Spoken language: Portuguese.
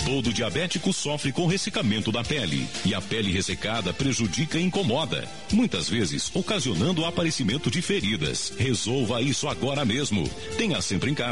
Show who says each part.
Speaker 1: Todo diabético sofre com ressecamento da pele, e a pele ressecada prejudica e incomoda, muitas vezes ocasionando o aparecimento de feridas. Resolva isso agora mesmo. Tenha sempre em casa